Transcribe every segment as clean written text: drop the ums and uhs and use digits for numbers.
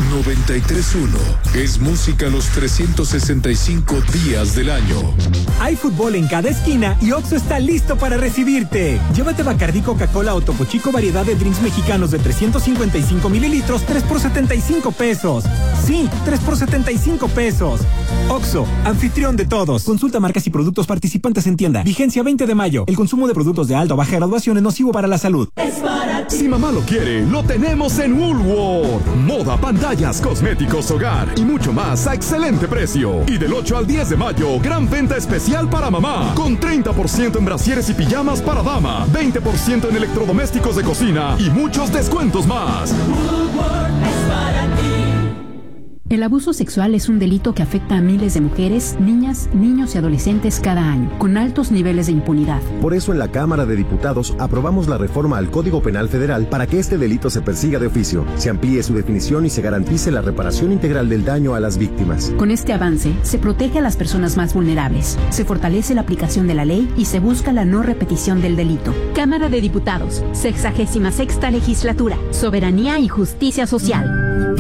93.1 es música los 365 días del año. Hay fútbol en cada esquina y Oxxo está listo para recibirte. Llévate Bacardí, Coca-Cola o Topo Chico variedad de drinks mexicanos de 355 mililitros, 3 por 75 pesos. Sí, 3 por 75 pesos. Oxxo, anfitrión de todos. Consulta marcas y productos participantes en tienda. Vigencia 20 de mayo. El consumo de productos de alta o baja graduación es nocivo para la salud. Es para ti. Si mamá lo quiere, lo tenemos en Woolworth. Moda, pantallas, cosméticos, hogar y mucho más a excelente precio. Y del 8 al 10 de mayo, gran venta especial para mamá. Con 30% en brasieres y pijamas para dama, 20% en electrodomésticos de cocina y muchos descuentos más. Woolworth es para ti. El abuso sexual es un delito que afecta a miles de mujeres, niñas, niños y adolescentes cada año, con altos niveles de impunidad. Por eso en la Cámara de Diputados aprobamos la reforma al Código Penal Federal para que este delito se persiga de oficio, se amplíe su definición y se garantice la reparación integral del daño a las víctimas. Con este avance, se protege a las personas más vulnerables, se fortalece la aplicación de la ley y se busca la no repetición del delito. Cámara de Diputados, 66ª Legislatura, Soberanía y Justicia Social.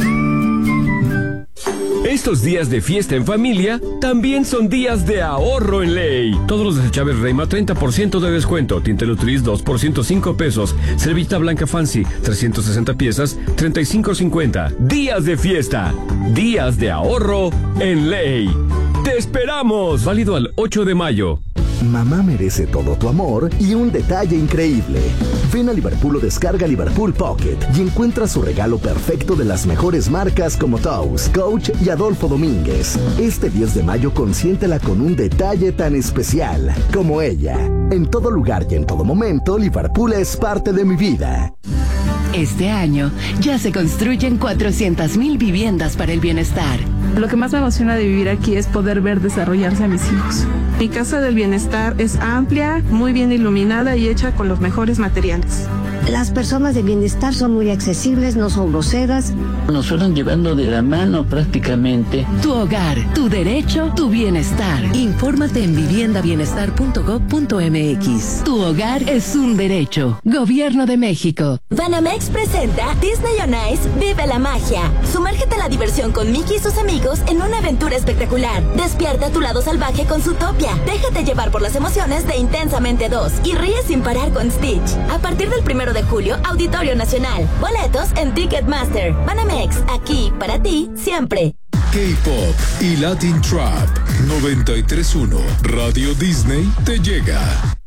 Estos días de fiesta en familia también son días de ahorro en Ley. Todos los desechables Reyma 30% de descuento. Tinte Nutris 2 por 105 pesos. Servilleta blanca Fancy 360 piezas 35.50. Días de fiesta. Días de ahorro en Ley. ¡Te esperamos! Válido al 8 de mayo. Mamá merece todo tu amor y un detalle increíble. Ven a Liverpool o descarga Liverpool Pocket y encuentra su regalo perfecto de las mejores marcas como Toast, Coach y Adolfo Domínguez. Este 10 de mayo consiéntela con un detalle tan especial como ella. En todo lugar y en todo momento, Liverpool es parte de mi vida. Este año ya se construyen 400,000 viviendas para el bienestar. Lo que más me emociona de vivir aquí es poder ver desarrollarse a mis hijos. Mi casa del bienestar es amplia, muy bien iluminada y hecha con los mejores materiales. Las personas de bienestar son muy accesibles, no son groseras. Nos fueron llevando de la mano prácticamente. Tu hogar, tu derecho, tu bienestar. Infórmate en viviendabienestar.gov.mx. Tu hogar es un derecho. Gobierno de México. Banamex presenta Disney on Ice Vive la Magia. Sumérgete a la diversión con Mickey y sus amigos en una aventura espectacular. Despierta tu lado salvaje con Zootopia. Déjate llevar por las emociones de Intensamente 2 y ríe sin parar con Stitch. A partir del 1 de julio, Auditorio Nacional. Boletos en Ticketmaster. Banamex, aquí para ti siempre. K-Pop y Latin Trap 93.1 Radio Disney te llega.